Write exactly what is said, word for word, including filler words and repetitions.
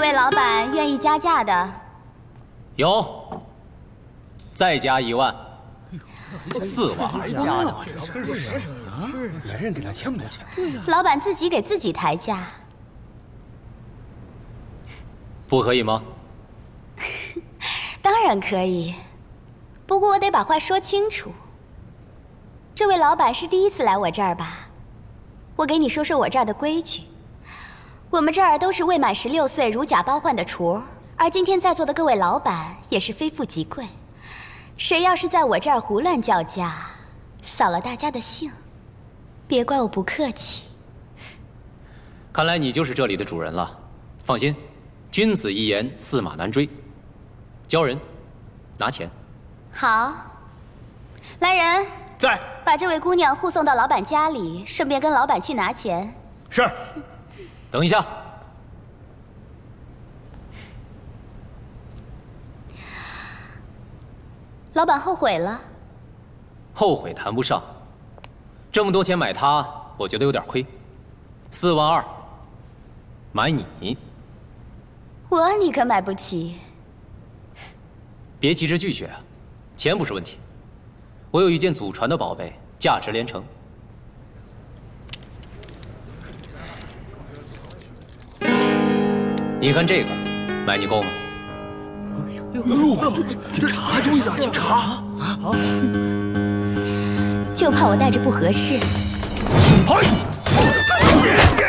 位老板愿意加价的？ 有，再加一万，四万二。 加的，这是是啊，来人给他钱不钱？对呀， 老板自己给自己抬价， 不可以吗？ 当然可以，不过我得把话说清楚。这位老板是第一次来我这儿吧？我给你说说我这儿的规矩。我们这儿都是未满十六岁如假包换的雏，而今天在座的各位老板也是非富即贵。谁要是在我这儿胡乱叫价，扫了大家的兴，别怪我不客气。 看来你就是这里的主人了。放心，君子一言，驷马难追。交人，拿钱。 好，来人， 在， 把这位姑娘护送到老板家里，顺便跟老板去拿钱。 是。 等一下。 老板后悔了？ 后悔谈不上，这么多钱买它，我觉得有点亏。四万二，买你。 我你可买不起。 别急着拒绝啊，钱不是问题。我有一件祖传的宝贝，价值连城。你看这个，买你够吗？ 哎呦，警察注意啊！警察啊！ 就怕我带着不合适。 哎！